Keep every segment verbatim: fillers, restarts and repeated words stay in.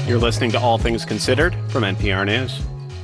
You're listening to All Things Considered from N P R News.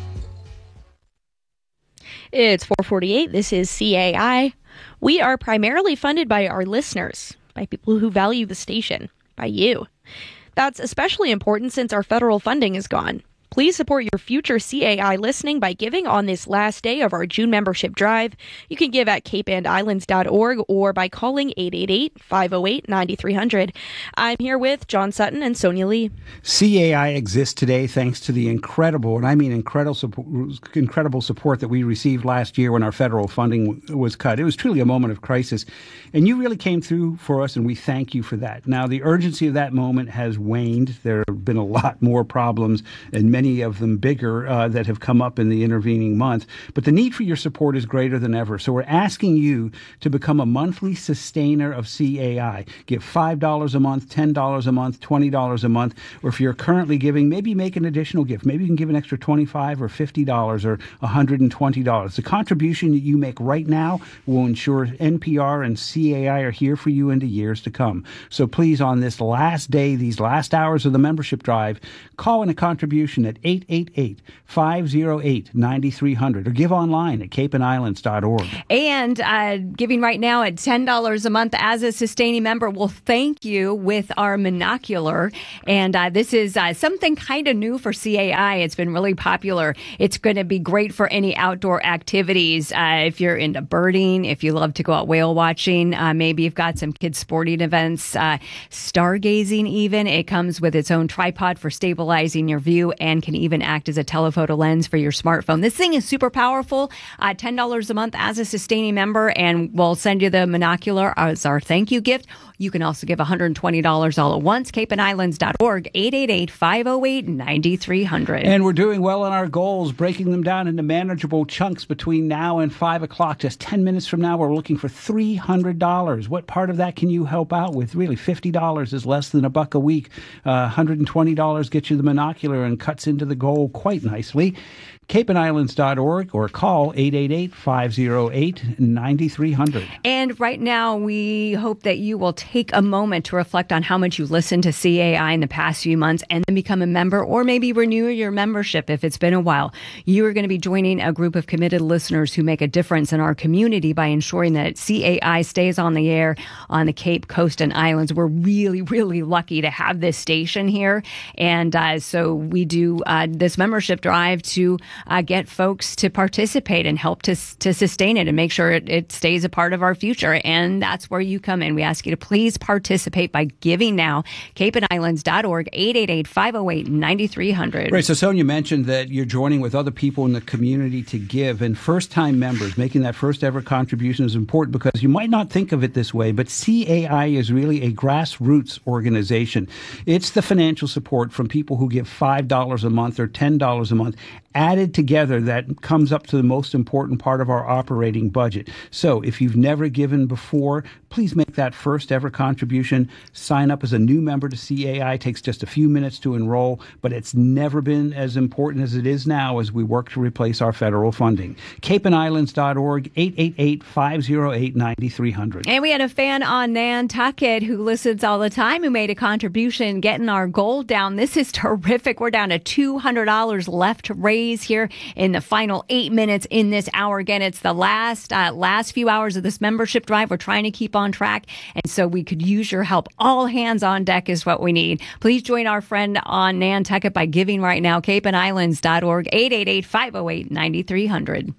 It's four forty-eight. This is C A I. We are primarily funded by our listeners, by people who value the station, by you. That's especially important since our federal funding is gone. Please support your future C A I listening by giving on this last day of our June membership drive. You can give at cape and islands dot org or by calling eight eight eight, five oh eight, nine three hundred. I'm here with John Sutton and Sonia Lee. C A I exists today thanks to the incredible, and I mean incredible support, incredible support that we received last year when our federal funding was cut. It was truly a moment of crisis, and you really came through for us, and we thank you for that. Now, the urgency of that moment has waned. There have been a lot more problems, and many Many of them bigger uh, that have come up in the intervening month. But the need for your support is greater than ever. So we're asking you to become a monthly sustainer of C A I. Give five dollars a month, ten dollars a month, twenty dollars a month. Or if you're currently giving, maybe make an additional gift. Maybe you can give an extra twenty-five dollars or fifty dollars or one hundred twenty dollars. The contribution that you make right now will ensure N P R and C A I are here for you into years to come. So please, on this last day, these last hours of the membership drive, call in a contribution at eight eight eight, five oh eight, nine three hundred or give online at cape and islands dot org. And uh, giving right now at ten dollars a month as a sustaining member will thank you with our monocular. And uh, this is uh, something kind of new for C A I. It's been really popular. It's going to be great for any outdoor activities. Uh, if you're into birding, if you love to go out whale watching, uh, maybe you've got some kids sporting events, uh, stargazing even. It comes with its own tripod for stabilizing your view and can even act as a telephoto lens for your smartphone. This thing is super powerful. Uh, ten dollars a month as a sustaining member, and we'll send you the monocular as our thank you gift. You can also give one hundred twenty dollars all at once. cape and islands dot org, eight eight eight, five oh eight, nine three hundred. And we're doing well on our goals, breaking them down into manageable chunks between now and five o'clock. Just ten minutes from now, we're looking for three hundred dollars. What part of that can you help out with? Really, fifty dollars is less than a buck a week. Uh, one hundred twenty dollars gets you the monocular and cuts into the goal quite nicely. cape and islands dot org or call eight eight eight, five oh eight, nine three hundred. And right now, we hope that you will take a moment to reflect on how much you listened to C A I in the past few months and then become a member, or maybe renew your membership if it's been a while. You are going to be joining a group of committed listeners who make a difference in our community by ensuring that C A I stays on the air on the Cape Coast and Islands. We're really, really lucky to have this station here. And uh, so we do uh, this membership drive to Uh, get folks to participate and help to to sustain it and make sure it, it stays a part of our future. And that's where you come in. We ask you to please participate by giving now. cape and islands dot org, eight eight eight, five oh eight, nine three hundred. Right, so Sonia mentioned that you're joining with other people in the community to give, and first-time members making that first-ever contribution is important because you might not think of it this way, but C A I is really a grassroots organization. It's the financial support from people who give five dollars a month or ten dollars a month added together that comes up to the most important part of our operating budget. So if you've never given before, please make that first ever contribution. Sign up as a new member to C A I. It takes just a few minutes to enroll, but it's never been as important as it is now as we work to replace our federal funding. cape and islands dot org, eight eight eight, five oh eight, nine three hundred. And we had a fan on Nantucket who listens all the time who made a contribution getting our goal down. This is terrific. We're down to two hundred dollars left to raise here in the final eight minutes in this hour. Again, it's the last uh, last few hours of this membership drive. We're trying to keep on track, and so we could use your help. All hands on deck is what we need. Please join our friend on Nantucket by giving right now. cape and islands dot org, eight eight eight, five oh eight, nine three hundred.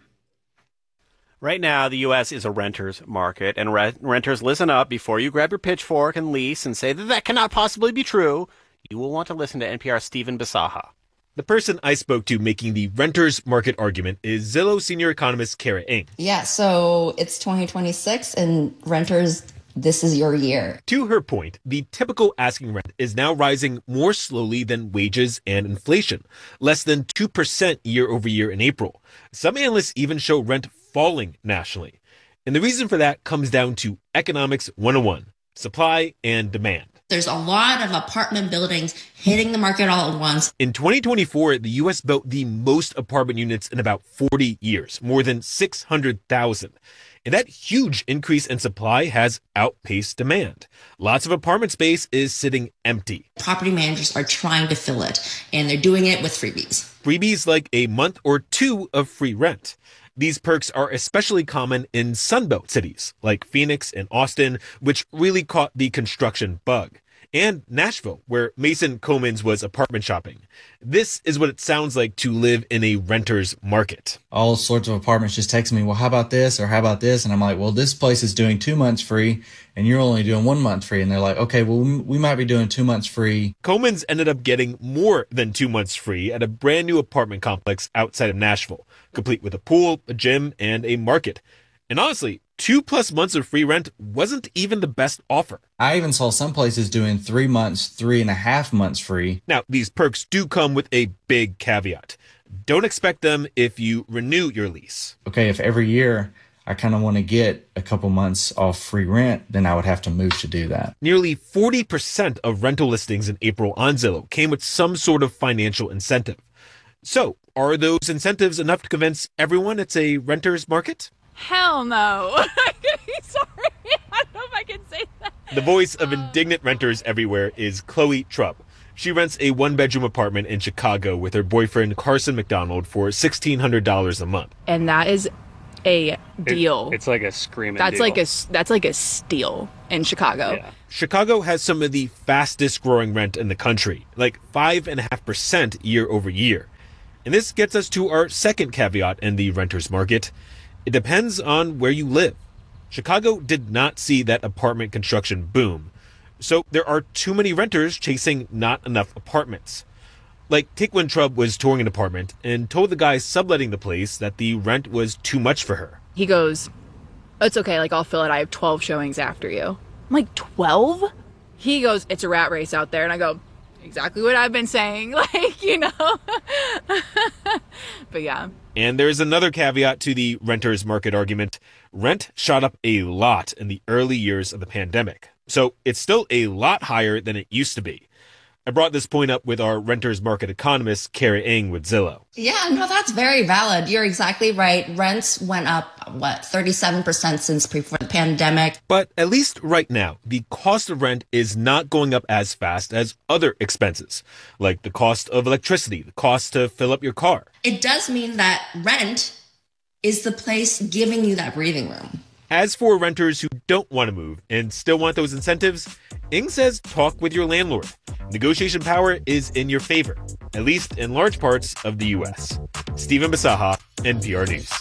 Right now, the U S is a renter's market, and re- renters, listen up. Before you grab your pitchfork and lease and say that that cannot possibly be true, you will want to listen to N P R's Stephen Bisaha. The person I spoke to making the renter's market argument is Zillow senior economist Kara Ng. Yeah, so it's twenty twenty-six and renters, this is your year. To her point, the typical asking rent is now rising more slowly than wages and inflation, less than two percent year over year in April. Some analysts even show rent falling nationally. And the reason for that comes down to economics one oh one, supply and demand. There's a lot of apartment buildings hitting the market all at once. In twenty twenty-four, the U S built the most apartment units in about forty years, more than six hundred thousand. And that huge increase in supply has outpaced demand. Lots of apartment space is sitting empty. Property managers are trying to fill it, and they're doing it with freebies. Freebies like a month or two of free rent. These perks are especially common in Sunbelt cities like Phoenix and Austin, which really caught the construction bug. And Nashville, where Mason Comans was apartment shopping. This is what it sounds like to live in a renter's market. All sorts of apartments just text me, well, how about this or how about this? And I'm like, well, this place is doing two months free and you're only doing one month free. And they're like, okay, well, we might be doing two months free. Comans ended up getting more than two months free at a brand new apartment complex outside of Nashville, complete with a pool, a gym, and a market. And honestly, two plus months of free rent wasn't even the best offer. I even saw some places doing three months, three and a half months free. Now, these perks do come with a big caveat. Don't expect them if you renew your lease. Okay, if every year I kind of want to get a couple months off free rent, then I would have to move to do that. Nearly forty percent of rental listings in April on Zillow came with some sort of financial incentive. So, are those incentives enough to convince everyone it's a renter's market? Hell no. Sorry, I don't know if I can say that. The voice of indignant renters everywhere is Chloe Trubb. She rents a one-bedroom apartment in Chicago with her boyfriend Carson McDonald for sixteen hundred dollars a month. And that is a deal. It, it's like a screaming that's deal. like a that's like a steal in Chicago. Yeah. Chicago has some of the fastest growing rent in the country, like five and a half percent year over year. And this gets us to our second caveat in the renter's market. It depends on where you live. Chicago did not see that apartment construction boom. So there are too many renters chasing not enough apartments. Like, take when Trubb was touring an apartment and told the guy subletting the place that the rent was too much for her. He goes, it's okay, like I'll fill it. I have twelve showings after you. I'm like, twelve? He goes, it's a rat race out there. And I go, exactly what I've been saying. Like, you know. But yeah. And there's another caveat to the renter's market argument. Rent shot up a lot in the early years of the pandemic. So it's still a lot higher than it used to be. I brought this point up with our renter's market economist, Carrie Ng with Zillow. Yeah, no, that's very valid. You're exactly right. Rents went up, what, thirty-seven percent since before the pandemic. But at least right now, the cost of rent is not going up as fast as other expenses, like the cost of electricity, the cost to fill up your car. It does mean that rent is the place giving you that breathing room. As for renters who don't want to move and still want those incentives, Ng says talk with your landlord. Negotiation power is in your favor, at least in large parts of the U S. Stephen Basaha, N P R News.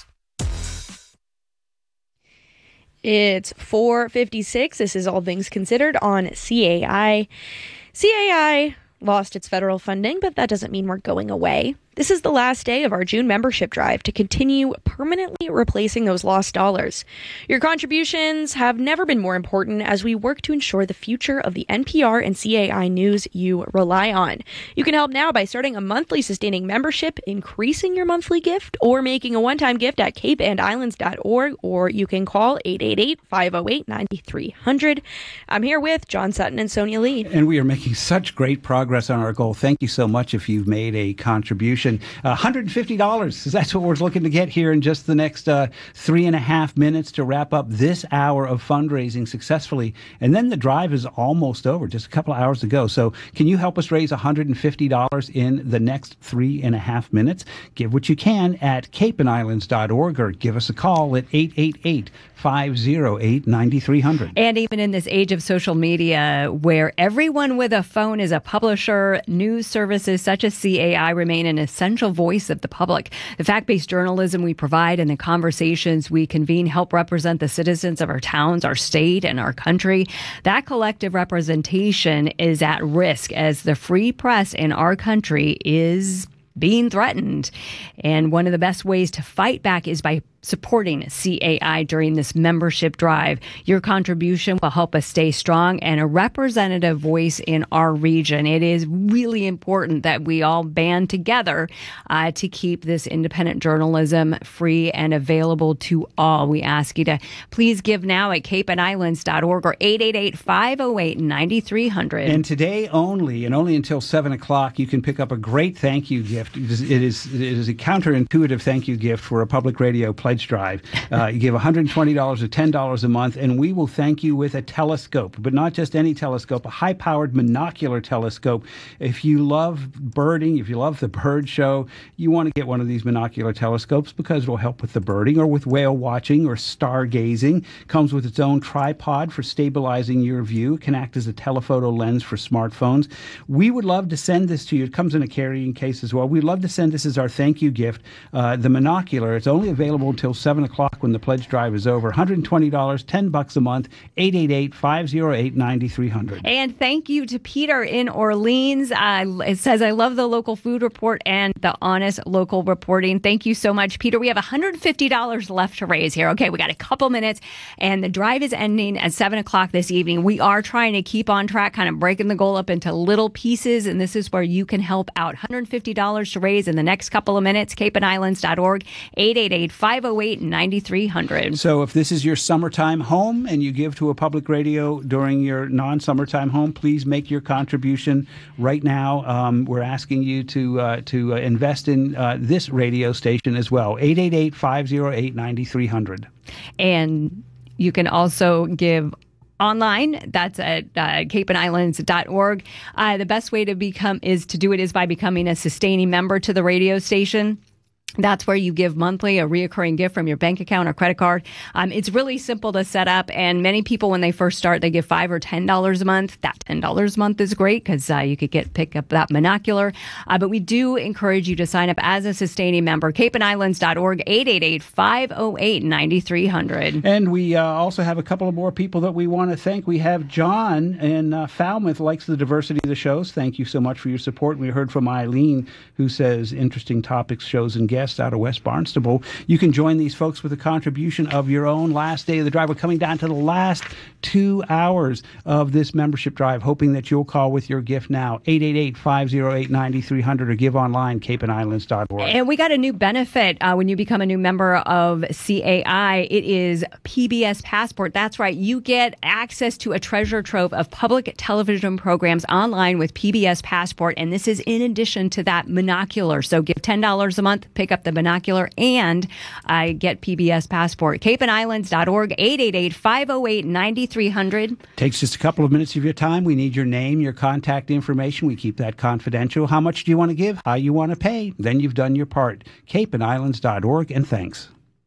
It's four fifty-six. This is All Things Considered on C A I. C A I lost its federal funding, but that doesn't mean we're going away. This is the last day of our June membership drive to continue permanently replacing those lost dollars. Your contributions have never been more important as we work to ensure the future of the N P R and C A I news you rely on. You can help now by starting a monthly sustaining membership, increasing your monthly gift, or making a one-time gift at cape and islands dot org, or you can call eight eight eight, five oh eight, nine three hundred. I'm here with John Sutton and Sonia Lee. And we are making such great progress on our goal. Thank you so much if you've made a contribution. Uh, one hundred fifty dollars. That's what we're looking to get here in just the next uh, three and a half minutes to wrap up this hour of fundraising successfully. And then the drive is almost over, just a couple of hours to go. So can you help us raise one hundred fifty dollars in the next three and a half minutes? Give what you can at cape and islands dot org or give us a call at eight eight eight, five oh eight, nine three hundred. And even in this age of social media where everyone with a phone is a publisher, news services such as C A I remain an essential voice of the public. The fact-based journalism we provide and the conversations we convene help represent the citizens of our towns, our state, and our country. That collective representation is at risk as the free press in our country is being threatened. And one of the best ways to fight back is by supporting C A I during this membership drive. Your contribution will help us stay strong and a representative voice in our region. It is really important that we all band together uh, to keep this independent journalism free and available to all. We ask you to please give now at cape and islands dot org or eight eight eight, five oh eight, nine three hundred. And today only, and only until seven o'clock, you can pick up a great thank you gift. It is, it is, it is a counterintuitive thank you gift for a public radio play pledge drive. Uh, you give one hundred twenty dollars or ten dollars a month, and we will thank you with a telescope, but not just any telescope, a high-powered monocular telescope. If you love birding, if you love the bird show, you want to get one of these monocular telescopes because it'll help with the birding or with whale watching or stargazing. Comes with its own tripod for stabilizing your view. Can act as a telephoto lens for smartphones. We would love to send this to you. It comes in a carrying case as well. We'd love to send this as our thank you gift. Uh, the monocular, it's only available until seven o'clock when the pledge drive is over. one hundred twenty dollars, ten bucks a month, eight eight eight, five oh eight, nine three hundred. And thank you to Peter in Orleans. Uh, it says, I love the local food report and the honest local reporting. Thank you so much, Peter. We have one hundred fifty dollars left to raise here. Okay, we got a couple minutes, and the drive is ending at seven o'clock this evening. We are trying to keep on track, kind of breaking the goal up into little pieces, and this is where you can help out. one hundred fifty dollars to raise in the next couple of minutes. cape and islands dot org, eight eight eight, five oh eight, nine three hundred. So if this is your summertime home and you give to a public radio during your non-summertime home, please make your contribution right now. Um, we're asking you to uh, to uh, invest in uh, this radio station as well. eight eight eight, five oh eight, nine three hundred. And you can also give online. That's at uh, cape and islands dot org. Uh, the best way to become is to do it is by becoming a sustaining member to the radio station. That's where you give monthly a reoccurring gift from your bank account or credit card. Um, it's really simple to set up, and many people, when they first start, they give five or ten dollars a month. That ten dollars a month is great because uh, you could get pick up that monocular. Uh, but we do encourage you to sign up as a sustaining member. cape and islands dot org, eight eight eight, five oh eight, nine three hundred. And we uh, also have a couple of more people that we want to thank. We have John in uh, Falmouth, likes the diversity of the shows. Thank you so much for your support. We heard from Eileen, who says interesting topics, shows, and guests out of West Barnstable. You can join these folks with a contribution of your own. Last day of the drive. We're coming down to the last two hours of this membership drive, hoping that you'll call with your gift now. eight eight eight, five oh eight, nine three hundred or give online, cape and islands dot org. And we got a new benefit uh, when you become a new member of C A I. It is P B S Passport. That's right. You get access to a treasure trove of public television programs online with P B S Passport. And this is in addition to that monocular. So give ten dollars a month, pick up the monocular, and I uh, get P B S Passport. cape and islands dot org, eight eight eight, five oh eight, nine three hundred. Takes just a couple of minutes of your time. We need your name, your contact information. We keep that confidential. How much do you want to give? How you want to pay? Then you've done your part. cape and islands dot org, and thanks.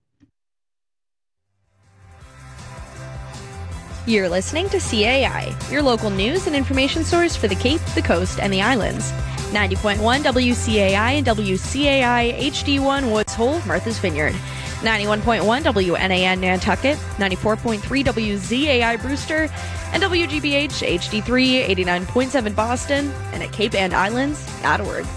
You're listening to C A I, your local news and information source for the Cape, the Coast, and the Islands. ninety point one W C A I and W C A I H D one Woods Hole, Martha's Vineyard. ninety-one point one W N A N Nantucket, ninety-four point three W Z A I Brewster, and W G B H H D three, eighty-nine point seven Boston, and at cape and islands dot org.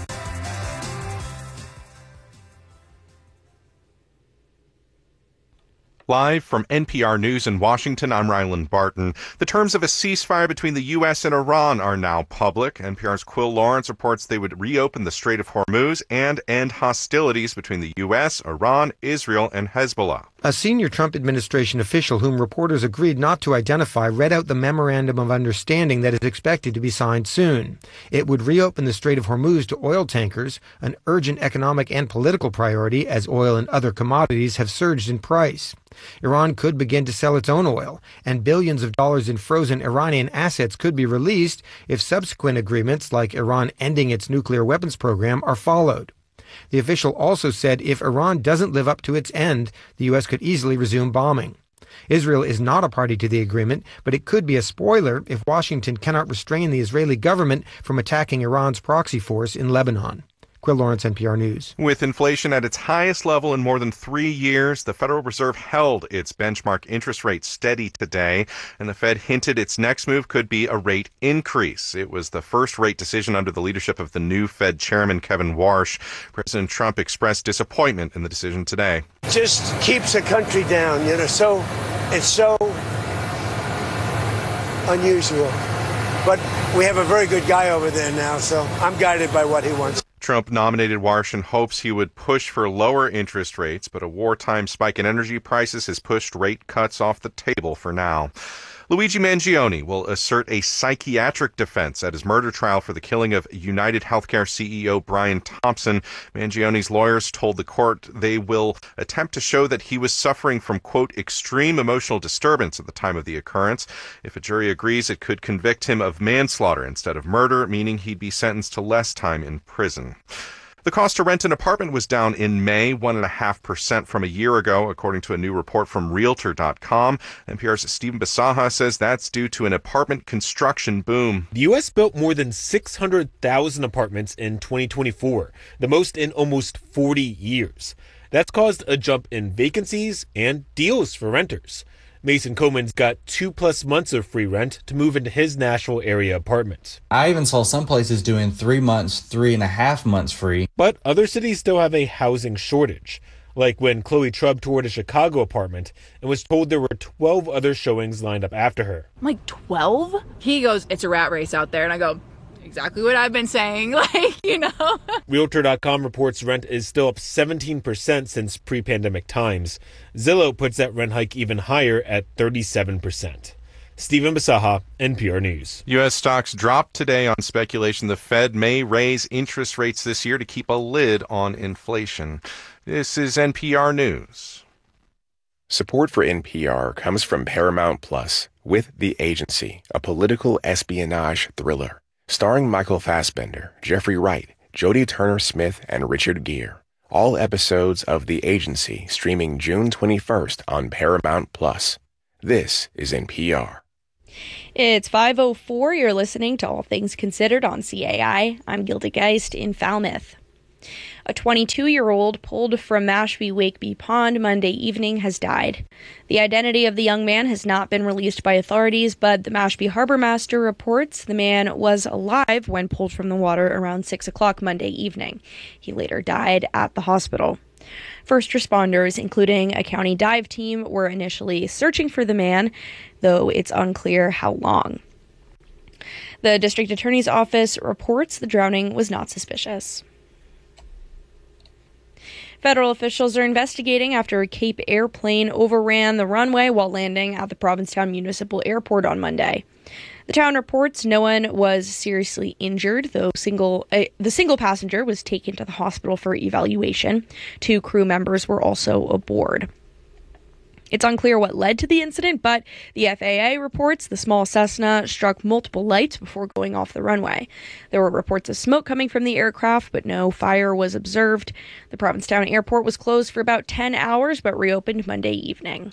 Live from N P R News in Washington, I'm Ryland Barton. The terms of a ceasefire between the U S and Iran are now public. N P R's Quill Lawrence reports they would reopen the Strait of Hormuz and end hostilities between the U S, Iran, Israel, and Hezbollah. A senior Trump administration official whom reporters agreed not to identify read out the memorandum of understanding that is expected to be signed soon. It would reopen the Strait of Hormuz to oil tankers, an urgent economic and political priority as oil and other commodities have surged in price. Iran could begin to sell its own oil, and billions of dollars in frozen Iranian assets could be released if subsequent agreements like Iran ending its nuclear weapons program are followed. The official also said if Iran doesn't live up to its end, the U S could easily resume bombing. Israel is not a party to the agreement, but it could be a spoiler if Washington cannot restrain the Israeli government from attacking Iran's proxy force in Lebanon. Quill Lawrence, N P R News. With inflation at its highest level in more than three years, the Federal Reserve held its benchmark interest rate steady today, and the Fed hinted its next move could be a rate increase. It was the first rate decision under the leadership of the new Fed chairman, Kevin Warsh. President Trump expressed disappointment in the decision today. Just keeps the country down, you know, so it's so unusual. But we have a very good guy over there now, so I'm guided by what he wants. Trump nominated Warsh in hopes he would push for lower interest rates, but a wartime spike in energy prices has pushed rate cuts off the table for now. Luigi Mangione will assert a psychiatric defense at his murder trial for the killing of United Healthcare C E O Brian Thompson. Mangione's lawyers told the court they will attempt to show that he was suffering from, quote, extreme emotional disturbance at the time of the occurrence. If a jury agrees, it could convict him of manslaughter instead of murder, meaning he'd be sentenced to less time in prison. The cost to rent an apartment was down in May, one point five percent from a year ago, according to a new report from Realtor dot com. N P R's Stephen Bisaha says that's due to an apartment construction boom. The U S built more than six hundred thousand apartments in twenty twenty-four, the most in almost forty years. That's caused a jump in vacancies and deals for renters. Mason Coleman's got two plus months of free rent to move into his Nashville area apartment. I even saw some places doing three months, three and a half months free. But other cities still have a housing shortage. Like when Chloe Trubb toured a Chicago apartment and was told there were twelve other showings lined up after her. I'm like, twelve? He goes, it's a rat race out there. And I go, exactly what I've been saying. Like, you know. Realtor dot com reports rent is still up seventeen percent since pre-pandemic times. Zillow puts that rent hike even higher at thirty-seven percent. Stephen Bisaha, N P R News. U S stocks dropped today on speculation the Fed may raise interest rates this year to keep a lid on inflation. This is N P R News. Support for N P R comes from Paramount Plus with The Agency, a political espionage thriller. Starring Michael Fassbender, Jeffrey Wright, Jodie Turner-Smith, and Richard Gere. All episodes of The Agency streaming June twenty-first on Paramount Plus. This is N P R. It's five oh four. You're listening to All Things Considered on C A I. I'm Gilda Geist in Falmouth. A twenty-two-year-old pulled from Mashpee Wakeby Pond Monday evening has died. The identity of the young man has not been released by authorities, but the Mashpee Harbor Master reports the man was alive when pulled from the water around six o'clock Monday evening. He later died at the hospital. First responders, including a county dive team, were initially searching for the man, though it's unclear how long. The district attorney's office reports the drowning was not suspicious. Federal officials are investigating after a Cape airplane overran the runway while landing at the Provincetown Municipal Airport on Monday. The town reports no one was seriously injured, though single uh, the single passenger was taken to the hospital for evaluation. Two crew members were also aboard. It's unclear what led to the incident, but the F A A reports the small Cessna struck multiple lights before going off the runway. There were reports of smoke coming from the aircraft, but no fire was observed. The Provincetown Airport was closed for about ten hours, but reopened Monday evening.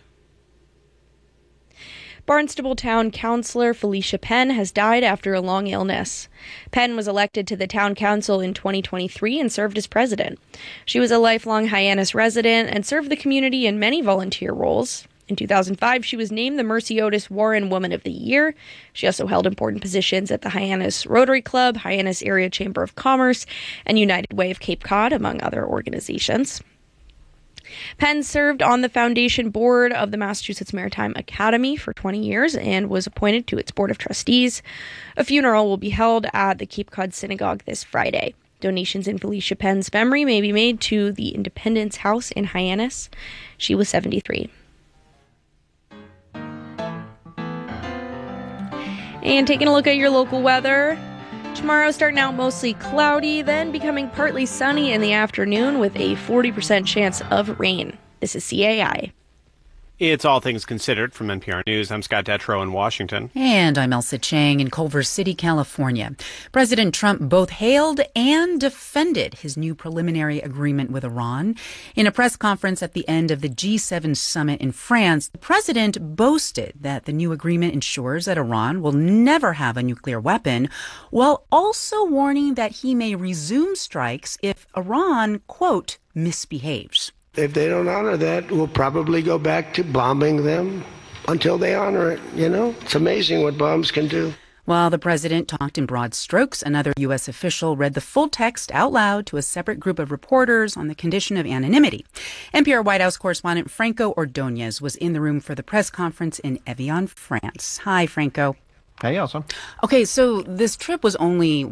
Barnstable Town Councillor Felicia Penn has died after a long illness. Penn was elected to the town council in twenty twenty-three and served as president. She was a lifelong Hyannis resident and served the community in many volunteer roles. In two thousand five, she was named the Mercy Otis Warren Woman of the Year. She also held important positions at the Hyannis Rotary Club, Hyannis Area Chamber of Commerce, and United Way of Cape Cod, among other organizations. Penn served on the foundation board of the Massachusetts Maritime Academy for twenty years and was appointed to its board of trustees. A funeral will be held at the Cape Cod Synagogue this Friday. Donations in Felicia Penn's memory may be made to the Independence House in Hyannis. She was seventy-three. And taking a look at your local weather. Tomorrow starting out mostly cloudy, then becoming partly sunny in the afternoon with a forty percent chance of rain. This is C A I. It's All Things Considered from N P R News. I'm Scott Detrow in Washington. And I'm Elsa Chang in Culver City, California. President Trump both hailed and defended his new preliminary agreement with Iran. In a press conference at the end of the G seven summit in France, the president boasted that the new agreement ensures that Iran will never have a nuclear weapon, while also warning that he may resume strikes if Iran, quote, misbehaves. If they don't honor that, we'll probably go back to bombing them until they honor it, you know? It's amazing what bombs can do. While the president talked in broad strokes, another U S official read the full text out loud to a separate group of reporters on the condition of anonymity. N P R White House correspondent Franco Ordonez was in the room for the press conference in Evian, France. Hi, Franco. Hey, Elsa. Okay, so this trip was only, what,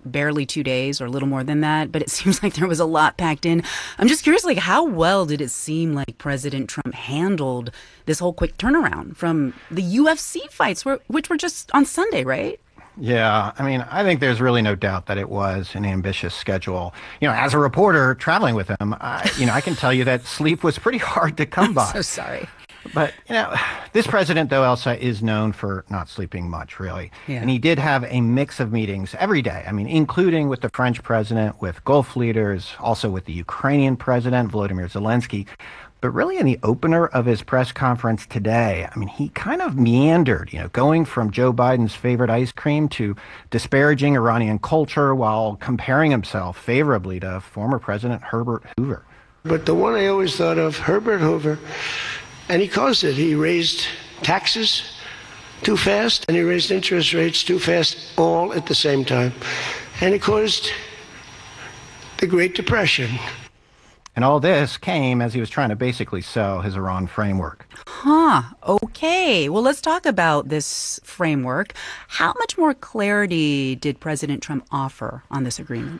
barely two days or a little more than that, but it seems like there was a lot packed in. I'm just curious, like, how well did it seem like President Trump handled this whole quick turnaround from the U F C fights, which were just on Sunday, right? Yeah, I mean, I think there's really no doubt that it was an ambitious schedule. You know, as a reporter traveling with him, I, you know, I can tell you that sleep was pretty hard to come by. I'm so sorry. But, you know, this president, though, Elsa, is known for not sleeping much, really. Yeah. And he did have a mix of meetings every day. I mean, including with the French president, with Gulf leaders, also with the Ukrainian president, Volodymyr Zelensky. But really, in the opener of his press conference today, I mean, he kind of meandered, you know, going from Joe Biden's favorite ice cream to disparaging Iranian culture while comparing himself favorably to former President Herbert Hoover. But the one I always thought of, Herbert Hoover, and he caused it. He raised taxes too fast, and he raised interest rates too fast, all at the same time. And it caused the Great Depression. And all this came as he was trying to basically sell his Iran framework. Huh. Okay. Well, let's talk about this framework. How much more clarity did President Trump offer on this agreement?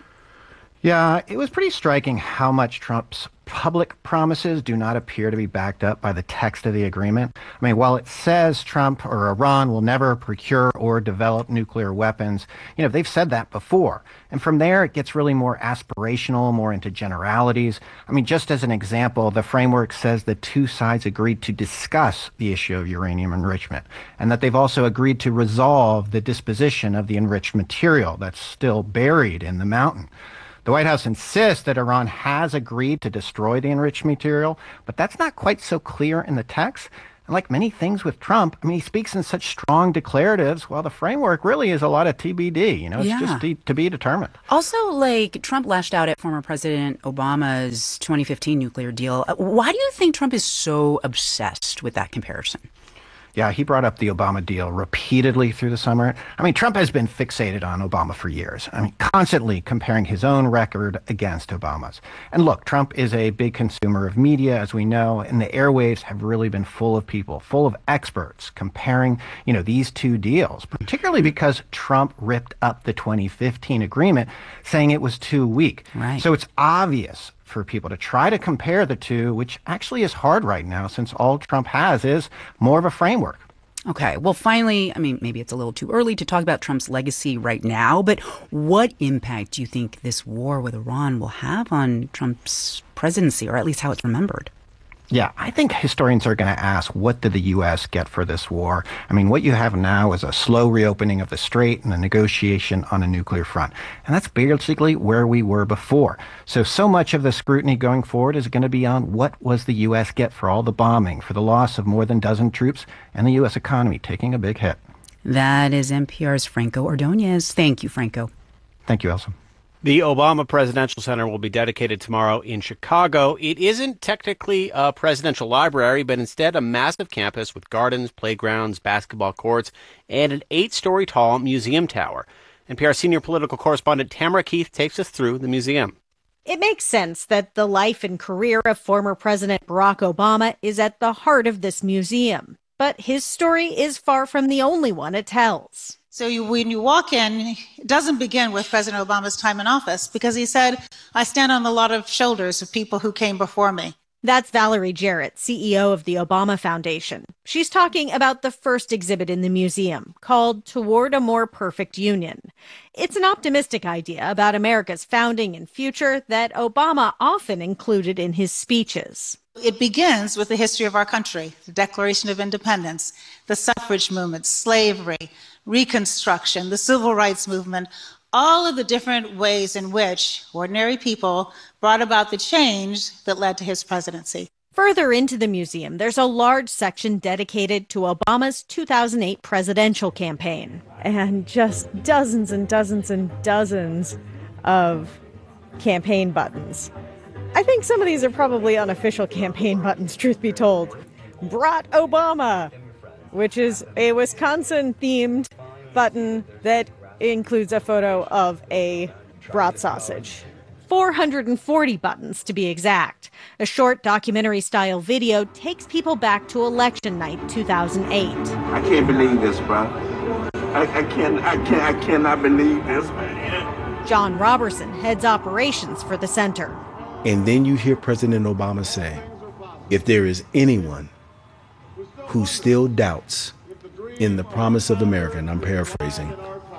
Yeah, it was pretty striking how much Trump's public promises do not appear to be backed up by the text of the agreement. I mean, while it says Trump or Iran will never procure or develop nuclear weapons, you know, they've said that before. And from there, it gets really more aspirational, more into generalities. I mean, just as an example, the framework says the two sides agreed to discuss the issue of uranium enrichment, and that they've also agreed to resolve the disposition of the enriched material that's still buried in the mountain. The White House insists that Iran has agreed to destroy the enriched material, but that's not quite so clear in the text. And like many things with Trump, I mean, he speaks in such strong declaratives, while the framework really is a lot of T B D. You know, it's Yeah. just to, to be determined. Also, like, Trump lashed out at former President Obama's twenty fifteen nuclear deal. Uh, Why do you think Trump is so obsessed with that comparison? Yeah, he brought up the Obama deal repeatedly through the summer. I mean, Trump has been fixated on Obama for years. I mean, constantly comparing his own record against Obama's. And look, Trump is a big consumer of media, as we know, and the airwaves have really been full of people, full of experts comparing, you know, these two deals, particularly because Trump ripped up the twenty fifteen agreement, saying it was too weak. Right. So it's obvious for people to try to compare the two, which actually is hard right now since all Trump has is more of a framework. Okay, well, finally, I mean, maybe it's a little too early to talk about Trump's legacy right now, but what impact do you think this war with Iran will have on Trump's presidency, or at least how it's remembered? Yeah, I think historians are going to ask, what did the U S get for this war? I mean, what you have now is a slow reopening of the strait and a negotiation on a nuclear front. And that's basically where we were before. So, so much of the scrutiny going forward is going to be on what was the U S get for all the bombing, for the loss of more than a dozen troops, and the U S economy taking a big hit. That is N P R's Franco Ordonez. Thank you, Franco. Thank you, Elsa. The Obama Presidential Center will be dedicated tomorrow in Chicago. It isn't technically a presidential library, but instead a massive campus with gardens, playgrounds, basketball courts, and an eight-story tall museum tower. N P R senior political correspondent Tamara Keith takes us through the museum. It makes sense that the life and career of former President Barack Obama is at the heart of this museum. But his story is far from the only one it tells. So you, when you walk in, it doesn't begin with President Obama's time in office, because he said, I stand on a lot of shoulders of people who came before me. That's Valerie Jarrett, C E O of the Obama Foundation. She's talking about the first exhibit in the museum, called Toward a More Perfect Union. It's an optimistic idea about America's founding and future that Obama often included in his speeches. It begins with the history of our country, the Declaration of Independence, the suffrage movement, slavery, Reconstruction, the Civil Rights Movement, all of the different ways in which ordinary people brought about the change that led to his presidency. Further into the museum, there's a large section dedicated to Obama's two thousand eight presidential campaign. And just dozens and dozens and dozens of campaign buttons. I think some of these are probably unofficial campaign buttons, truth be told. Brat Obama, which is a Wisconsin-themed button that includes a photo of a brat sausage. four hundred forty buttons, to be exact. A short documentary-style video takes people back to election night two thousand eight. I can't believe this, bro. I, I can't, I can't, I cannot believe this, man. John Robertson heads operations for the center. And then you hear President Obama say, if there is anyone who still doubts in the promise of America, and I'm paraphrasing,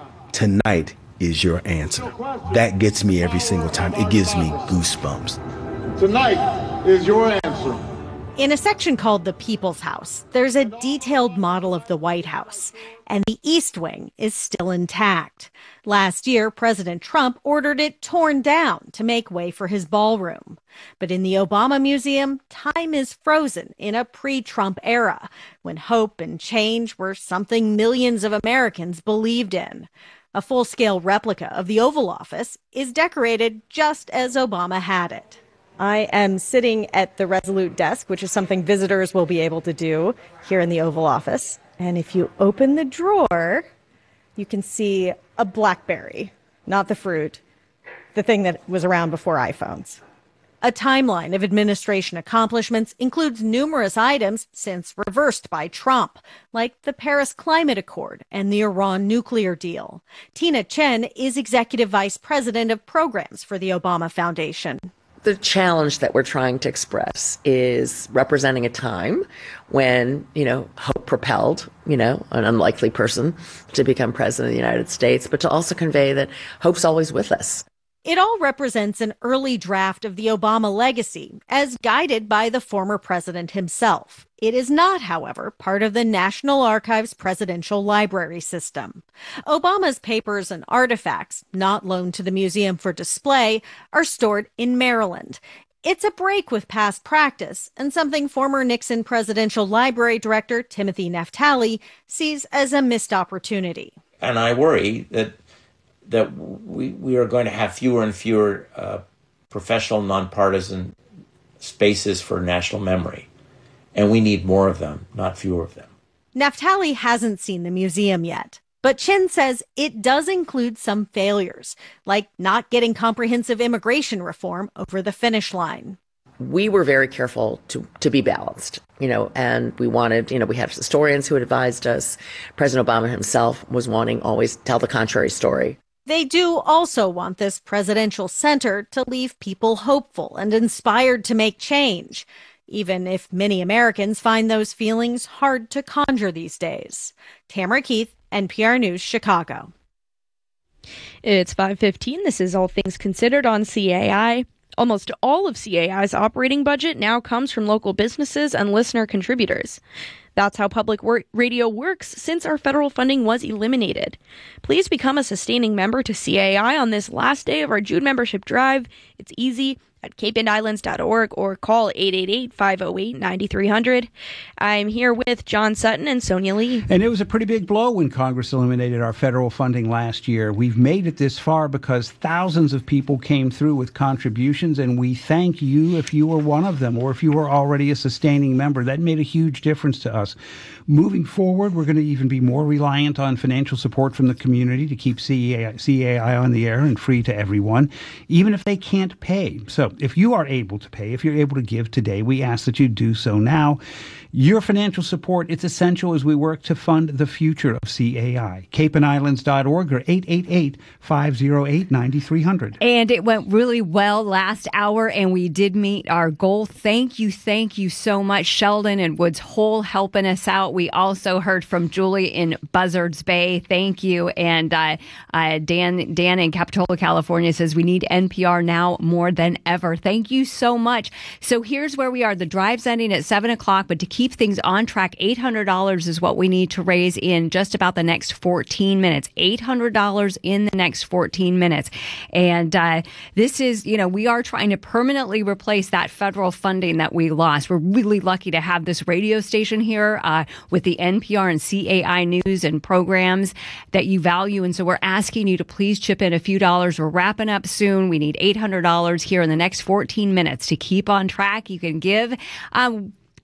tonight is your answer. That gets me every single time. It gives me goosebumps. Tonight is your answer. In a section called the People's House, there's a detailed model of the White House, and the East Wing is still intact. Last year, President Trump ordered it torn down to make way for his ballroom. But in the Obama Museum, time is frozen in a pre-Trump era, when hope and change were something millions of Americans believed in. A full-scale replica of the Oval Office is decorated just as Obama had it. I am sitting at the Resolute desk, which is something visitors will be able to do here in the Oval Office. And if you open the drawer, you can see a BlackBerry, not the fruit, the thing that was around before iPhones. A timeline of administration accomplishments includes numerous items since reversed by Trump, like the Paris Climate Accord and the Iran nuclear deal. Tina Chen is Executive Vice President of Programs for the Obama Foundation. The challenge that we're trying to express is representing a time when, you know, hope propelled, you know, an unlikely person to become president of the United States, but to also convey that hope's always with us. It all represents an early draft of the Obama legacy, as guided by the former president himself. It is not, however, part of the National Archives Presidential Library System. Obama's papers and artifacts, not loaned to the museum for display, are stored in Maryland. It's a break with past practice, and something former Nixon Presidential Library Director Timothy Naftali sees as a missed opportunity. And I worry that that we, we are going to have fewer and fewer uh, professional, nonpartisan spaces for national memory. And we need more of them, not fewer of them. Naftali hasn't seen the museum yet, but Chen says it does include some failures, like not getting comprehensive immigration reform over the finish line. We were very careful to, to be balanced, you know, and we wanted, you know, we had historians who had advised us. President Obama himself was wanting always tell the contrary story. They do also want this presidential center to leave people hopeful and inspired to make change, even if many Americans find those feelings hard to conjure these days. Tamara Keith, N P R News, Chicago. It's five fifteen. This is All Things Considered on C A I. Almost all of C A I's operating budget now comes from local businesses and listener contributors. That's how public wor- radio works since our federal funding was eliminated. Please become a sustaining member to C A I on this last day of our June membership drive. It's easy at cape and islands dot org or call eight eight eight, five oh eight, nine three hundred. I'm here with John Sutton and Sonia Lee. And it was a pretty big blow when Congress eliminated our federal funding last year. We've made it this far because thousands of people came through with contributions, and we thank you if you were one of them or if you were already a sustaining member. That made a huge difference to us. Moving forward, we're going to even be more reliant on financial support from the community to keep C A I, C A I on the air and free to everyone, even if they can't pay. So if you are able to pay, if you're able to give today, we ask that you do so now. Your financial support, it's essential as we work to fund the future of C A I. cape and islands dot org or eight eight eight, five oh eight, nine three hundred. And it went really well last hour, and we did meet our goal. Thank you, thank you so much, Sheldon and Woods Hole, helping us out. We also heard from Julie in Buzzards Bay. Thank you. And uh, uh, Dan, Dan in Capitola, California says we need N P R now more than ever. Thank you so much. So here's where we are. The drive's ending at seven o'clock, but to keep things on track, eight hundred dollars is what we need to raise in just about the next fourteen minutes. eight hundred dollars in the next fourteen minutes. And uh, this is, you know, we are trying to permanently replace that federal funding that we lost. We're really lucky to have this radio station here uh, with the N P R and C A I news and programs that you value. And so we're asking you to please chip in a few dollars. We're wrapping up soon. We need eight hundred dollars here in the next fourteen minutes to keep on track. You can give. Um,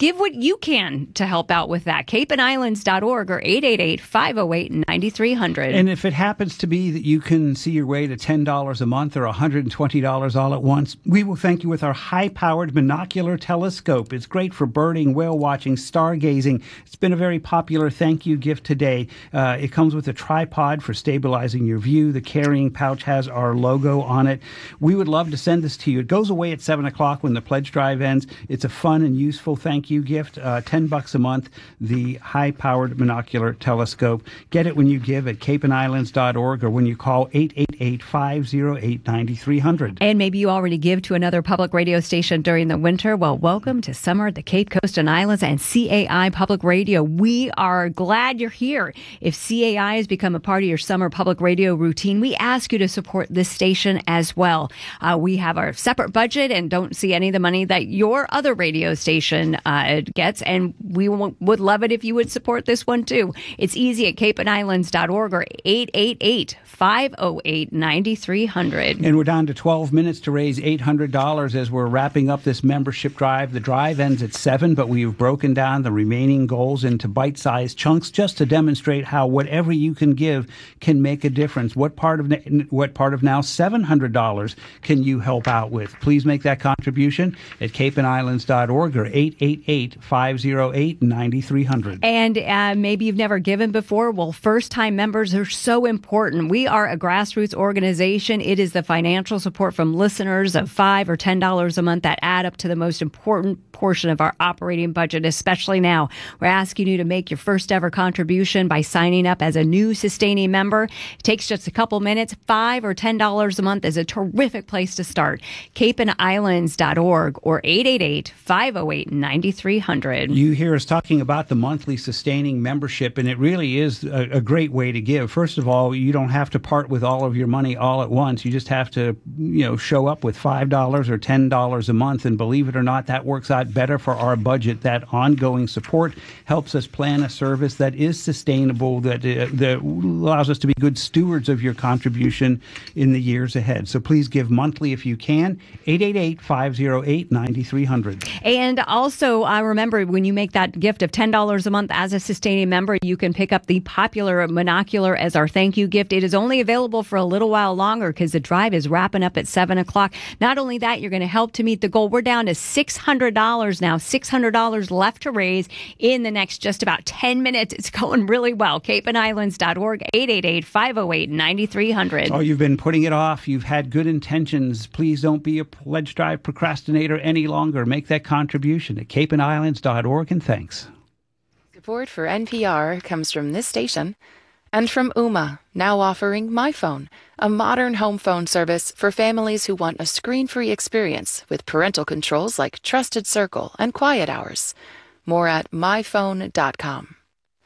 give what you can to help out with that. cape and islands dot org or eight eight eight, five oh eight, nine three hundred. And if it happens to be that you can see your way to ten dollars a month or one hundred twenty dollars all at once, we will thank you with our high-powered monocular telescope. It's great for birding, whale watching, stargazing. It's been a very popular thank you gift today. Uh, it comes with a tripod for stabilizing your view. The carrying pouch has our logo on it. We would love to send this to you. It goes away at seven o'clock when the pledge drive ends. It's a fun and useful thank you gift. Uh, ten bucks a month, the high-powered monocular telescope. Get it when you give at cape and islands dot org or when you call eight eight eight, five oh eight, nine three hundred. And maybe you already give to another public radio station during the winter. Well, welcome to summer at the Cape Coast and Islands and C A I Public Radio. We are glad you're here. If C A I has become a part of your summer public radio routine, we ask you to support this station as well. Uh, we have our separate budget and don't see any of the money that your other radio station uh, gets, and we w- would love it if you would support this one too. It's easy at cape and islands dot org or eight eight eight, five oh eight, nine three hundred. And we're down to twelve minutes to raise eight hundred dollars as we're wrapping up this membership drive. The drive ends at seven, but we've broken down the remaining goals into bite-sized chunks just to demonstrate how whatever you can give can make a difference. What part of what part of now seven hundred dollars can you help out with? Please make that contribution at cape and islands dot org or eight eight eight, five oh eight, nine three hundred. And uh, maybe you've never given before. Well, first-time members are so important. We are a grassroots organization. It is the financial support from listeners of five or ten dollars a month that add up to the most important portion of our operating budget, especially now. We're asking you to make your first ever contribution by signing up as a new sustaining member. It takes just a couple minutes. Five or ten dollars a month is a terrific place to start. cape and islands dot org or eight eight eight, five oh eight, nine three hundred. You hear us talking about the monthly sustaining membership, and it really is a, a great way to give. First of all, you don't have to part with all of your money all at once. You just have to, you know, show up with five dollars or ten dollars a month, and believe it or not, that works out better for our budget. That ongoing support helps us plan a service that is sustainable, that, uh, that allows us to be good stewards of your contribution in the years ahead. So please give monthly if you can. eight eight eight, five oh eight, nine three hundred. And also, uh, remember, when you make that gift of ten dollars a month as a sustaining member, you can pick up the popular monocular as our thank you gift. It is only available for a little while longer because the drive is wrapping up at seven o'clock. Not only that, you're going to help to meet the goal. We're down to six hundred dollars now, six hundred dollars left to raise in the next just about ten minutes. It's going really well. cape and islands dot org, eight eight eight, five oh eight, nine three hundred. Oh, you've been putting it off. You've had good intentions. Please don't be a pledge drive procrastinator any longer. Make that contribution at cape and islands dot org, and thanks. Support for N P R comes from this station and from Ooma, now offering MyPhone, a modern home phone service for families who want a screen-free experience with parental controls like Trusted Circle and Quiet Hours. More at my phone dot com.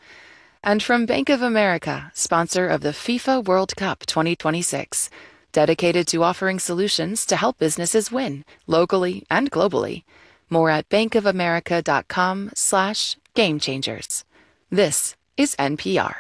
And from Bank of America, sponsor of the FIFA World Cup twenty twenty-six, dedicated to offering solutions to help businesses win, locally and globally. More at bankofamerica.com slash game changers. This is N P R.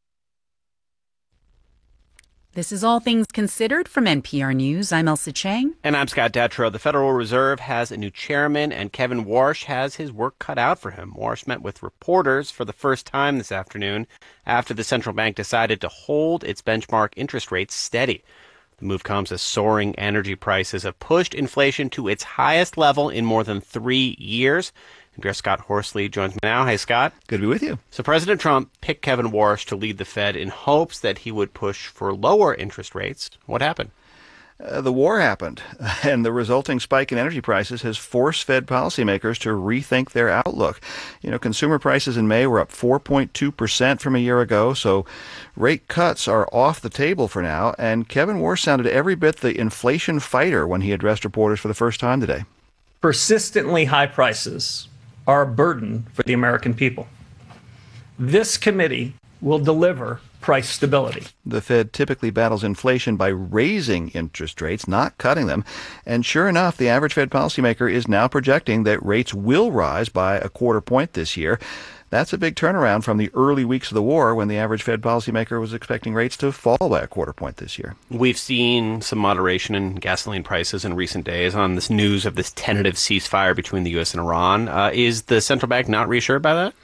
This is All Things Considered from N P R News. I'm Elsa Chang. And I'm Scott Detrow. The Federal Reserve has a new chairman, and Kevin Warsh has his work cut out for him. Warsh met with reporters for the first time this afternoon after the central bank decided to hold its benchmark interest rates steady. The move comes as soaring energy prices have pushed inflation to its highest level in more than three years. N P R's Scott Horsley joins me now. Hey, Scott. Good to be with you. So President Trump picked Kevin Warsh to lead the Fed in hopes that he would push for lower interest rates. What happened? Uh, the war happened, and the resulting spike in energy prices has forced Fed policymakers to rethink their outlook. You know, consumer prices in May were up four point two percent from a year ago, so rate cuts are off the table for now, and Kevin Warsh sounded every bit the inflation fighter when he addressed reporters for the first time today. Persistently high prices are a burden for the American people. This committee will deliver price stability. The Fed typically battles inflation by raising interest rates, not cutting them. And sure enough, the average Fed policymaker is now projecting that rates will rise by a quarter point this year. That's a big turnaround from the early weeks of the war when the average Fed policymaker was expecting rates to fall by a quarter point this year. We've seen some moderation in gasoline prices in recent days on this news of this tentative ceasefire between the U S and Iran. Uh, is the central bank not reassured by that?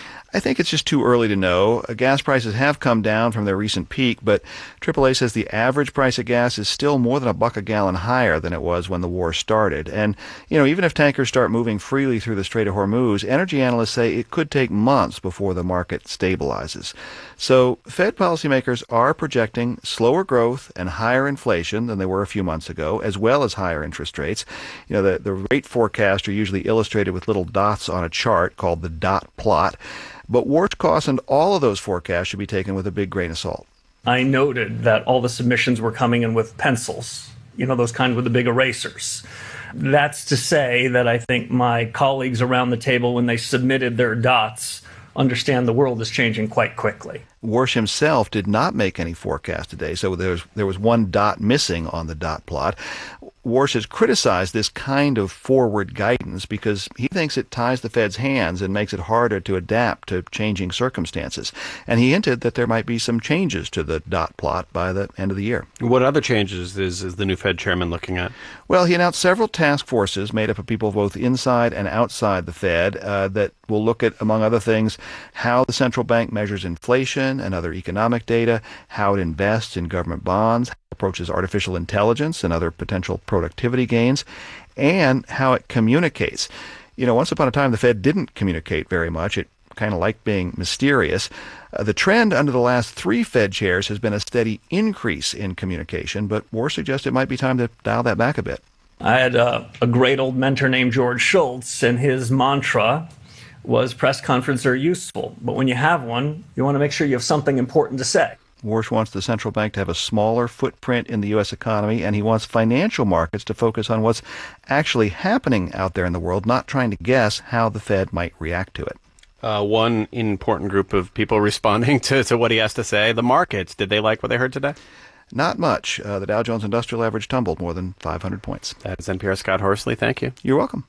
I think it's just too early to know. Uh, gas prices have come down from their recent peak, but triple A says the average price of gas is still more than a buck a gallon higher than it was when the war started. And, you know, even if tankers start moving freely through the Strait of Hormuz, energy analysts say it could take months before the market stabilizes. So Fed policymakers are projecting slower growth and higher inflation than they were a few months ago, as well as higher interest rates. You know, the, the rate forecasts are usually illustrated with little dots on a chart called the dot plot. But Warsh cautioned all of those forecasts should be taken with a big grain of salt. I noted that all the submissions were coming in with pencils, you know, those kind with the big erasers. That's to say that I think my colleagues around the table, when they submitted their dots, understand the world is changing quite quickly. Warsh himself did not make any forecast today, so there's, there was one dot missing on the dot plot. Warsh has criticized this kind of forward guidance because he thinks it ties the Fed's hands and makes it harder to adapt to changing circumstances. And he hinted that there might be some changes to the dot plot by the end of the year. What other changes is, is the new Fed chairman looking at? Well, he announced several task forces made up of people both inside and outside the Fed uh, that will look at, among other things, how the central bank measures inflation and other economic data, how it invests in government bonds, approaches artificial intelligence and other potential productivity gains, and how it communicates. You know, once upon a time, the Fed didn't communicate very much. It kind of liked being mysterious. Uh, the trend under the last three Fed chairs has been a steady increase in communication, but Warsh suggests it might be time to dial that back a bit. I had a, a great old mentor named George Shultz, and his mantra was press conferences are useful, but when you have one, you want to make sure you have something important to say. Warsh wants the central bank to have a smaller footprint in the U S economy, and he wants financial markets to focus on what's actually happening out there in the world, not trying to guess how the Fed might react to it. Uh, one important group of people responding to, to what he has to say, the markets. Did they like what they heard today? Not much. Uh, the Dow Jones Industrial Average tumbled more than five hundred points. That is N P R Scott Horsley. Thank you. You're welcome.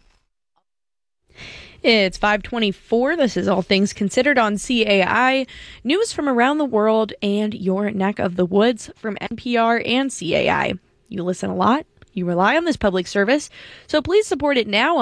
It's five twenty-four. This is All Things Considered on C A I. News from around the world and your neck of the woods from N P R and C A I. You listen a lot. You rely on this public service. So please support it now